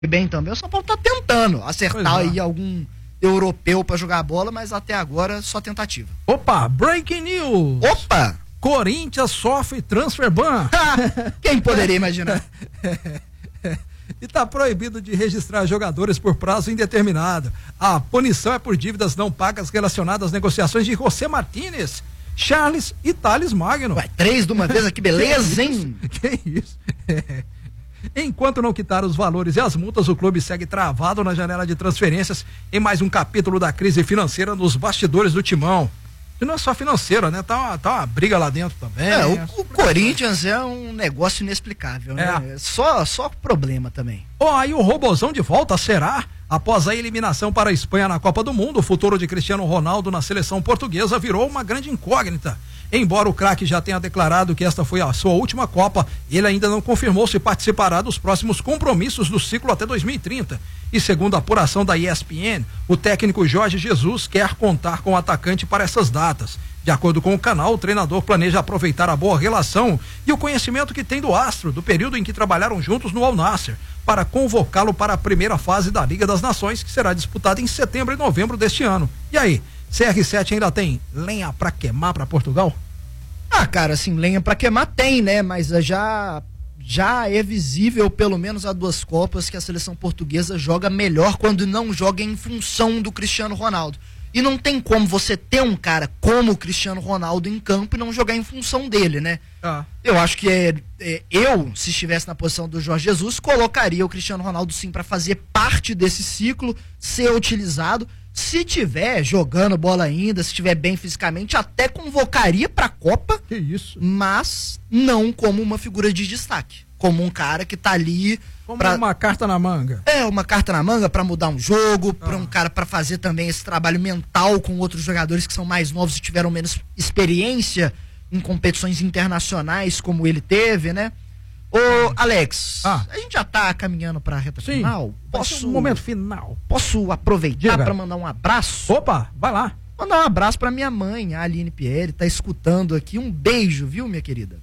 bem também. O São Paulo tá tentando acertar aí algum europeu pra jogar bola, mas até agora só tentativa. Opa, breaking news! Opa! Corinthians sofre transfer ban. Quem poderia imaginar? E está proibido de registrar jogadores por prazo indeterminado. A punição é por dívidas não pagas relacionadas às negociações de José Martínez, Charles e Thales Magno. Ué, 3 de uma vez aqui, beleza, hein? Que isso? Enquanto não quitar os valores e as multas, o clube segue travado na janela de transferências em mais um capítulo da crise financeira nos bastidores do Timão. E não é só financeira, né? Tá uma briga lá dentro também. O Corinthians é um negócio inexplicável, né? Só problema também. Aí o Robozão de volta, será? Após a eliminação para a Espanha na Copa do Mundo, o futuro de Cristiano Ronaldo na seleção portuguesa virou uma grande incógnita. Embora o craque já tenha declarado que esta foi a sua última Copa, ele ainda não confirmou se participará dos próximos compromissos do ciclo até 2030. E segundo a apuração da ESPN, o técnico Jorge Jesus quer contar com o atacante para essas datas. De acordo com o canal, o treinador planeja aproveitar a boa relação e o conhecimento que tem do astro, do período em que trabalharam juntos no Al Nassr, para convocá-lo para a primeira fase da Liga das Nações, que será disputada em setembro e novembro deste ano. E aí, CR7 ainda tem lenha pra queimar pra Portugal? Cara, assim, lenha pra queimar tem, né? Mas já é visível, pelo menos há 2 Copas, que a seleção portuguesa joga melhor quando não joga em função do Cristiano Ronaldo. E não tem como você ter um cara como o Cristiano Ronaldo em campo e não jogar em função dele, né? Eu acho que se estivesse na posição do Jorge Jesus, colocaria o Cristiano Ronaldo sim para fazer parte desse ciclo, ser utilizado. Se tiver jogando bola ainda, se tiver bem fisicamente, até convocaria pra Copa. Que isso? Mas não como uma figura de destaque. Como um cara que tá ali... Como uma carta na manga. Uma carta na manga pra mudar um jogo, pra um cara pra fazer também esse trabalho mental com outros jogadores que são mais novos e tiveram menos experiência em competições internacionais como ele teve, né? Ô, Alex, a gente já tá caminhando pra reta final. Um momento final. Posso aproveitar pra mandar um abraço? Opa, vai lá. Mandar um abraço pra minha mãe, a Aline Pierre, tá escutando aqui. Um beijo, viu, minha querida?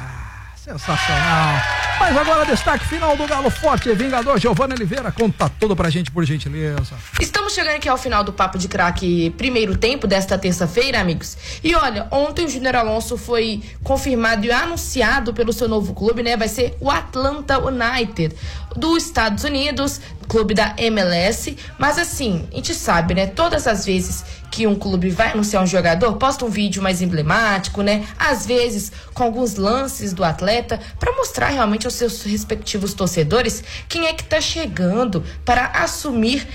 Sensacional. Mas agora destaque final do Galo Forte, Vingador Giovanni Oliveira, conta tudo pra gente, por gentileza. Estamos chegando aqui ao final do Papo de Craque primeiro tempo desta terça-feira, amigos. E olha, ontem o Júnior Alonso foi confirmado e anunciado pelo seu novo clube, né? Vai ser o Atlanta United dos Estados Unidos, clube da MLS. Mas assim, a gente sabe, né? Todas as vezes que um clube vai anunciar um jogador, posta um vídeo mais emblemático, né? Às vezes com alguns lances do atleta, para mostrar realmente aos seus respectivos torcedores quem é que tá chegando para assumir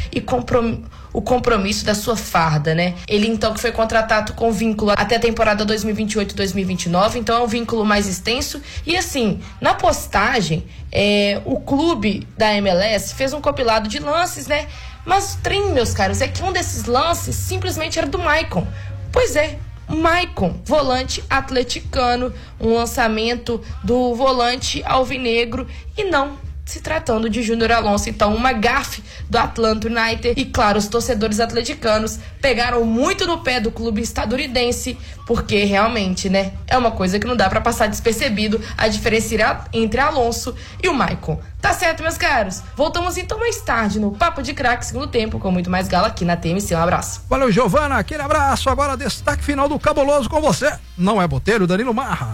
o compromisso da sua farda, né? Ele então que foi contratado com vínculo até a temporada 2028-2029, então é um vínculo mais extenso. E assim, na postagem, o clube da MLS fez um compilado de lances, né? Mas o trem, meus caros, é que um desses lances simplesmente era do Maicon. Pois é, Maicon, volante atleticano, um lançamento do volante alvinegro, e não se tratando de Júnior Alonso. Então, uma gafe do Atlanta United. E claro, os torcedores atleticanos pegaram muito no pé do clube estadunidense, porque realmente, né, é uma coisa que não dá pra passar despercebido, a diferença entre Alonso e o Maicon. Tá certo, meus caros? Voltamos então mais tarde no Papo de Craque, segundo tempo, com muito mais gala aqui na TMC. Um abraço. Valeu, Giovana, aquele abraço. Agora destaque final do Cabuloso com você. Não é Botelho, Danilo Marra.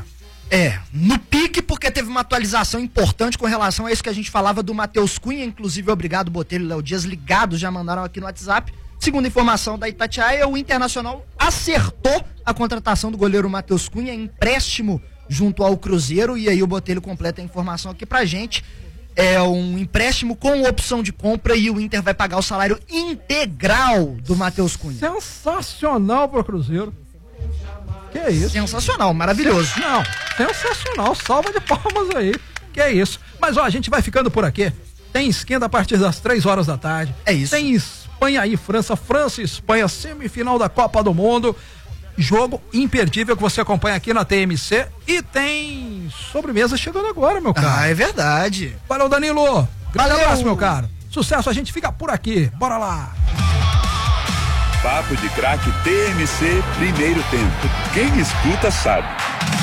No pique, porque teve uma atualização importante com relação a isso que a gente falava do Matheus Cunha, inclusive obrigado Botelho e Léo Dias, ligados, já mandaram aqui no WhatsApp. Segundo informação da Itatiaia, o Internacional acertou a contratação do goleiro Matheus Cunha, empréstimo junto ao Cruzeiro, e aí o Botelho completa a informação aqui pra gente. É um empréstimo com opção de compra e o Inter vai pagar o salário integral do Matheus Cunha. Sensacional pro Cruzeiro. Que isso? Sensacional, maravilhoso. Sensacional, salva de palmas aí. Que isso. Mas ó, a gente vai ficando por aqui. Tem esquenta a partir das 3 horas da tarde. É isso. Tem Espanha e França e Espanha, semifinal da Copa do Mundo. Jogo imperdível que você acompanha aqui na TMC. E tem sobremesa chegando agora, meu caro. É verdade. Valeu, Danilo. Grande abraço, meu caro. Sucesso, a gente fica por aqui. Bora lá. Papo de Craque TMC, primeiro tempo. Quem escuta sabe.